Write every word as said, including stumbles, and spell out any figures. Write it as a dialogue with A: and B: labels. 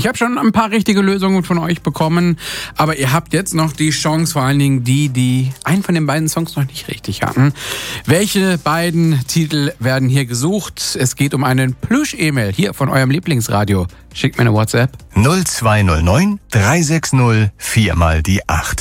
A: Ich habe schon ein paar richtige Lösungen von euch bekommen, aber ihr habt jetzt noch die Chance, vor allen Dingen die, die einen von den beiden Songs noch nicht richtig hatten. Welche beiden Titel werden hier gesucht? Es geht um einen Plüsch-E-Mail hier von eurem Lieblingsradio. Schickt mir eine WhatsApp.
B: null zwei null neun drei sechs null vier mal die acht.